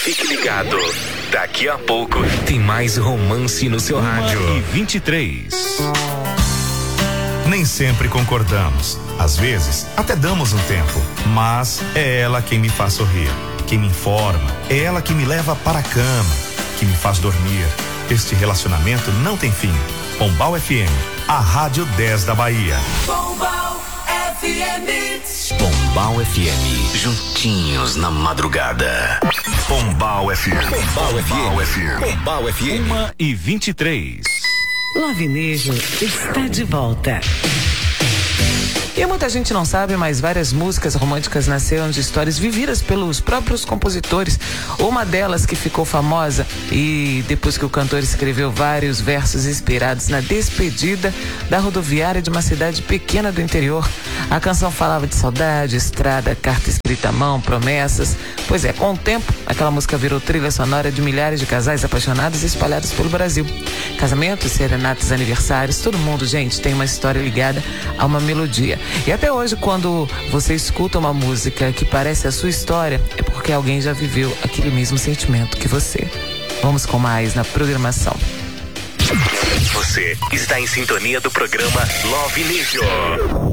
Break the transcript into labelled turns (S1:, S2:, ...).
S1: Fique ligado. Daqui a pouco tem mais romance no seu rádio.
S2: 1h23. Nem sempre concordamos. Às vezes, até damos um tempo. Mas é ela quem me faz sorrir, quem me informa. É ela que me leva para a cama, que me faz dormir. Este relacionamento não tem fim. Pombal FM, a Rádio 10 da Bahia.
S3: Pombal FM.
S1: Pombal FM, juntinhos na madrugada. Pombal FM. Pombal FM. Pombal FM.
S2: 1h23.
S4: Lovinejo está de volta.
S5: E muita gente não sabe, mas várias músicas românticas nasceram de histórias vividas pelos próprios compositores. Uma delas que ficou famosa e depois que o cantor escreveu vários versos inspirados na despedida da rodoviária de uma cidade pequena do interior. A canção falava de saudade, estrada, carta escrita à mão, promessas. Pois é, com o tempo, aquela música virou trilha sonora de milhares de casais apaixonados espalhados pelo Brasil. Casamentos, serenatas, aniversários, todo mundo, gente, tem uma história ligada a uma melodia. E até hoje, quando você escuta uma música que parece a sua história, é porque alguém já viveu aquele mesmo sentimento que você. Vamos com mais na programação.
S1: Você está em sintonia do programa Lovinejo.